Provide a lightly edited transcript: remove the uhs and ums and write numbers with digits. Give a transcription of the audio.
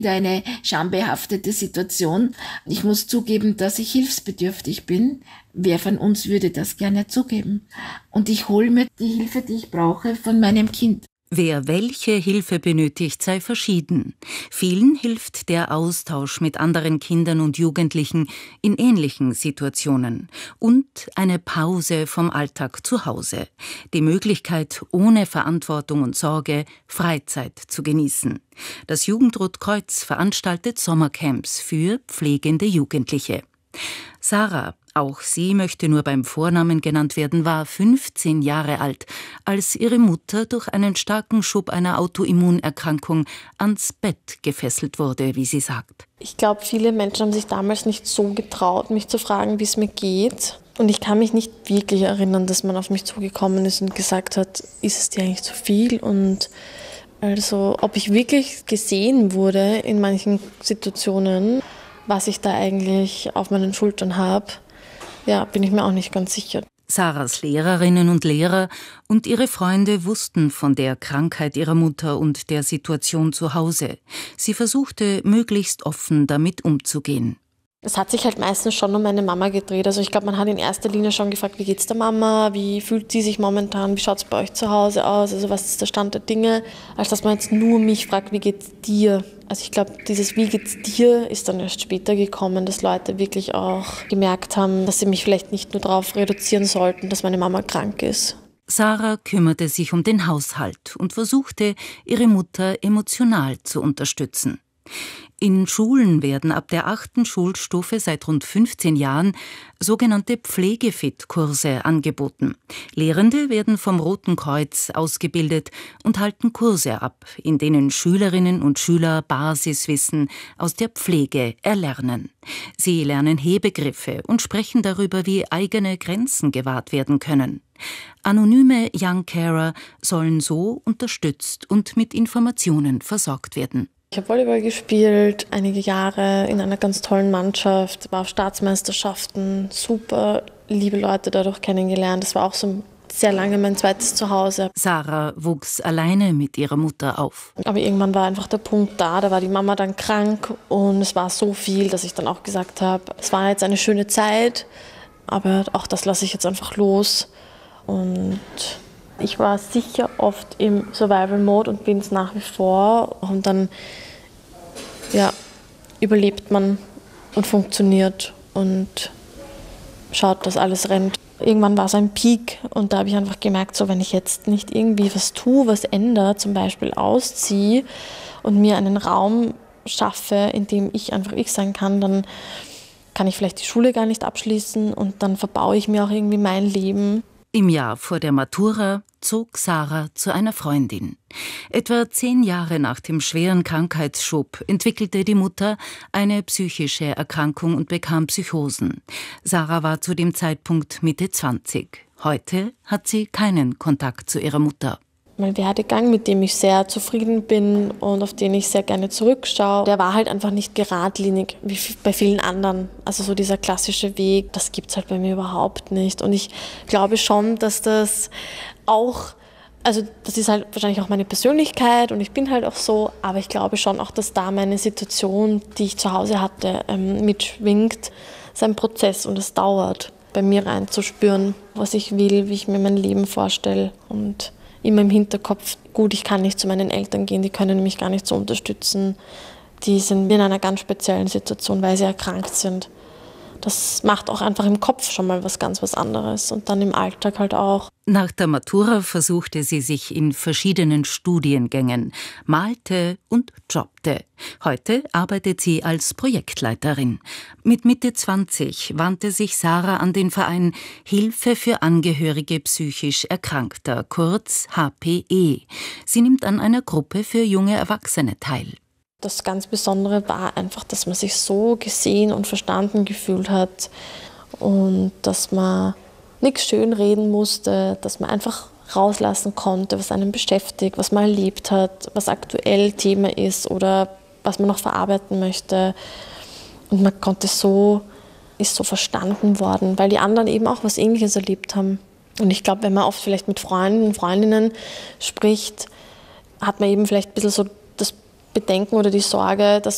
eine schambehaftete Situation. Ich muss zugeben, dass ich hilfsbedürftig bin. Wer von uns würde das gerne zugeben? Und ich hole mir die Hilfe, die ich brauche, von meinem Kind. Wer welche Hilfe benötigt, sei verschieden. Vielen hilft der Austausch mit anderen Kindern und Jugendlichen in ähnlichen Situationen und eine Pause vom Alltag zu Hause. Die Möglichkeit, ohne Verantwortung und Sorge Freizeit zu genießen. Das Jugendrotkreuz veranstaltet Sommercamps für pflegende Jugendliche. Sarah, auch sie möchte nur beim Vornamen genannt werden, war 15 Jahre alt, als ihre Mutter durch einen starken Schub einer Autoimmunerkrankung ans Bett gefesselt wurde, wie sie sagt. Ich glaube, viele Menschen haben sich damals nicht so getraut, mich zu fragen, wie es mir geht. Und ich kann mich nicht wirklich erinnern, dass man auf mich zugekommen ist und gesagt hat, ist es dir eigentlich zu viel? Und also, ob ich wirklich gesehen wurde in manchen Situationen, was ich da eigentlich auf meinen Schultern habe, ja, bin ich mir auch nicht ganz sicher. Sarahs Lehrerinnen und Lehrer und ihre Freunde wussten von der Krankheit ihrer Mutter und der Situation zu Hause. Sie versuchte, möglichst offen damit umzugehen. Es hat sich halt meistens schon um meine Mama gedreht. Also ich glaube, man hat in erster Linie schon gefragt, wie geht's der Mama, wie fühlt sie sich momentan, wie schaut's bei euch zu Hause aus, also was ist der Stand der Dinge, als dass man jetzt nur mich fragt, wie geht's dir. Also ich glaube, dieses wie geht's dir ist dann erst später gekommen, dass Leute wirklich auch gemerkt haben, dass sie mich vielleicht nicht nur darauf reduzieren sollten, dass meine Mama krank ist. Sarah kümmerte sich um den Haushalt und versuchte, ihre Mutter emotional zu unterstützen. In Schulen werden ab der 8. Schulstufe seit rund 15 Jahren sogenannte Pflegefit-Kurse angeboten. Lehrende werden vom Roten Kreuz ausgebildet und halten Kurse ab, in denen Schülerinnen und Schüler Basiswissen aus der Pflege erlernen. Sie lernen Hebegriffe und sprechen darüber, wie eigene Grenzen gewahrt werden können. Anonyme Young Carer sollen so unterstützt und mit Informationen versorgt werden. Ich habe Volleyball gespielt, einige Jahre in einer ganz tollen Mannschaft, war auf Staatsmeisterschaften, super liebe Leute dadurch kennengelernt. Das war auch so sehr lange mein zweites Zuhause. Sarah wuchs alleine mit ihrer Mutter auf. Aber irgendwann war einfach der Punkt da war die Mama dann krank und es war so viel, dass ich dann auch gesagt habe, es war jetzt eine schöne Zeit, aber auch das lasse ich jetzt einfach los. Und ich war sicher oft im Survival-Mode und bin es nach wie vor. Und dann überlebt man und funktioniert und schaut, dass alles rennt. Irgendwann war es ein Peak und da habe ich einfach gemerkt, so, wenn ich jetzt nicht irgendwie was tue, was ändere, zum Beispiel ausziehe und mir einen Raum schaffe, in dem ich einfach ich sein kann, dann kann ich vielleicht die Schule gar nicht abschließen und dann verbaue ich mir auch irgendwie mein Leben. Im Jahr vor der Matura zog Sarah zu einer Freundin. Etwa 10 Jahre nach dem schweren Krankheitsschub entwickelte die Mutter eine psychische Erkrankung und bekam Psychosen. Sarah war zu dem Zeitpunkt Mitte 20. Heute hat sie keinen Kontakt zu ihrer Mutter. Mein Werdegang, mit dem ich sehr zufrieden bin und auf den ich sehr gerne zurückschaue, der war halt einfach nicht geradlinig wie bei vielen anderen. Also so dieser klassische Weg, das gibt's halt bei mir überhaupt nicht. Und ich glaube schon, dass das auch, also das ist halt wahrscheinlich auch meine Persönlichkeit und ich bin halt auch so, aber ich glaube schon auch, dass da meine Situation, die ich zu Hause hatte, mitschwingt. Es ist ein Prozess und es dauert, bei mir reinzuspüren, was ich will, wie ich mir mein Leben vorstelle und immer im Hinterkopf, gut, ich kann nicht zu meinen Eltern gehen, die können mich gar nicht so unterstützen. Die sind in einer ganz speziellen Situation, weil sie erkrankt sind. Das macht auch einfach im Kopf schon mal was ganz anderes und dann im Alltag halt auch. Nach der Matura versuchte sie sich in verschiedenen Studiengängen, malte und jobbte. Heute arbeitet sie als Projektleiterin. Mit Mitte 20 wandte sich Sarah an den Verein Hilfe für Angehörige psychisch Erkrankter, kurz HPE. Sie nimmt an einer Gruppe für junge Erwachsene teil. Das ganz Besondere war einfach, dass man sich so gesehen und verstanden gefühlt hat und dass man nichts schönreden musste, dass man einfach rauslassen konnte, was einen beschäftigt, was man erlebt hat, was aktuell Thema ist oder was man noch verarbeiten möchte. Und man ist so verstanden worden, weil die anderen eben auch was Ähnliches erlebt haben. Und ich glaube, wenn man oft vielleicht mit Freunden und Freundinnen spricht, hat man eben vielleicht ein bisschen so das Bedenken oder die Sorge, dass